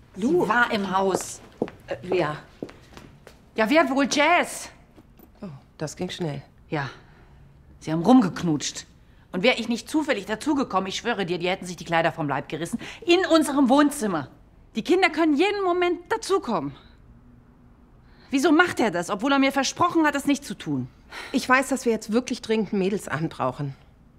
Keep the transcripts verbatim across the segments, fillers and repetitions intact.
Du? Sie war im Haus. Äh, wer? Ja, wer wohl? Jazz. Oh, das ging schnell. Ja, sie haben rumgeknutscht. Und wäre ich nicht zufällig dazugekommen, ich schwöre dir, die hätten sich die Kleider vom Leib gerissen. In unserem Wohnzimmer. Die Kinder können jeden Moment dazukommen. Wieso macht er das, obwohl er mir versprochen hat, das nicht zu tun? Ich weiß, dass wir jetzt wirklich dringend einen Mädelsabend brauchen.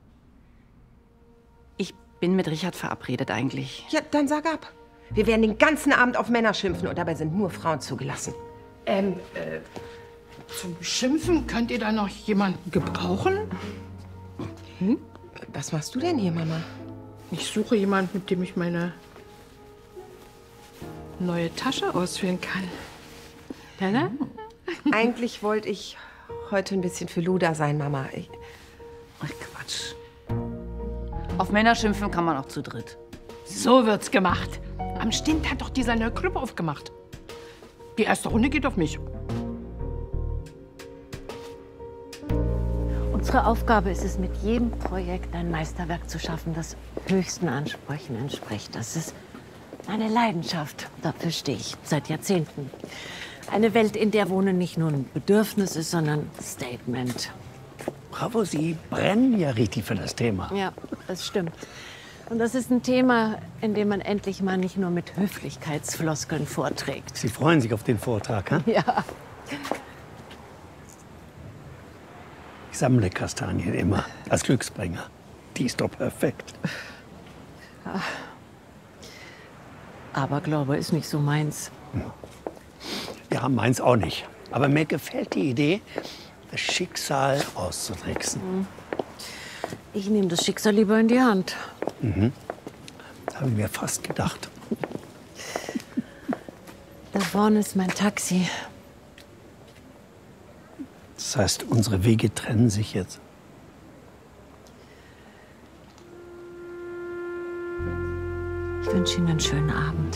Ich bin mit Richard verabredet eigentlich. Ja, dann sag ab. Wir werden den ganzen Abend auf Männer schimpfen und dabei sind nur Frauen zugelassen. Ähm, äh, zum Schimpfen könnt ihr da noch jemanden gebrauchen? Hm? Was machst du denn hier, Mama? Ich suche jemanden, mit dem ich meine neue Tasche ausfüllen kann. Lena? Eigentlich wollte ich heute ein bisschen für Luda sein, Mama. Ich Ach, Quatsch. Auf Männer schimpfen kann man auch zu dritt. So wird's gemacht. Am Stint hat doch dieser neue Club aufgemacht. Die erste Runde geht auf mich. Unsere Aufgabe ist es, mit jedem Projekt ein Meisterwerk zu schaffen, das höchsten Ansprüchen entspricht. Das ist meine Leidenschaft. Dafür stehe ich seit Jahrzehnten. Eine Welt, in der Wohnen nicht nur ein Bedürfnis ist, sondern ein Statement. Bravo, Sie brennen ja richtig für das Thema. Ja, das stimmt. Und das ist ein Thema, in dem man endlich mal nicht nur mit Höflichkeitsfloskeln vorträgt. Sie freuen sich auf den Vortrag, hm? Ja. Ich sammle Kastanien immer als Glücksbringer. Die ist doch perfekt. Ja. Aberglaube ist nicht so meins. Ja, meins auch nicht. Aber mir gefällt die Idee, das Schicksal auszutricksen. Ich nehme das Schicksal lieber in die Hand. Mhm. Das habe ich mir fast gedacht. Da vorne ist mein Taxi. Das heißt, unsere Wege trennen sich jetzt. Ich wünsche Ihnen einen schönen Abend.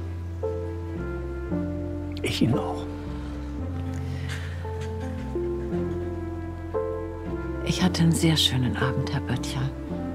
Ich Ihnen auch. Ich hatte einen sehr schönen Abend, Herr Böttcher.